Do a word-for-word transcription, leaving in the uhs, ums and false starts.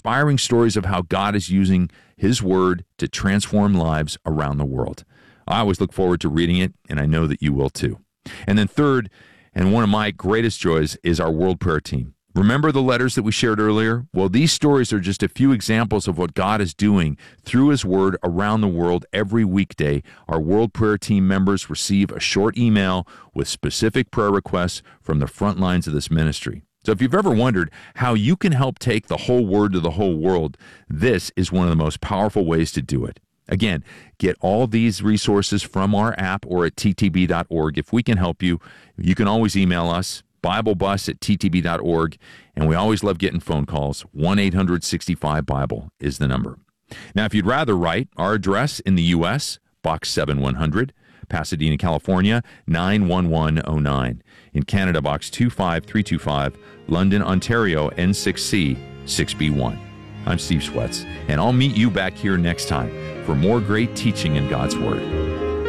inspiring stories of how God is using His Word to transform lives around the world. I always look forward to reading it, and I know that you will too. And then third, and one of my greatest joys, is our World Prayer Team. Remember the letters that we shared earlier? Well, these stories are just a few examples of what God is doing through His Word around the world every weekday. Our World Prayer Team members receive a short email with specific prayer requests from the front lines of this ministry. So if you've ever wondered how you can help take the whole Word to the whole world, this is one of the most powerful ways to do it. Again, get all these resources from our app or at t t b dot org. If we can help you, you can always email us, BibleBus at t t b dot org, and we always love getting phone calls. one eight hundred sixty-five Bible is the number. Now, if you'd rather write, our address in the U S, Box seven one hundred, Pasadena, California, nine one one oh nine. In Canada, Box two five three two five, London, Ontario, N six C six B one. I'm Steve Swets, and I'll meet you back here next time for more great teaching in God's Word.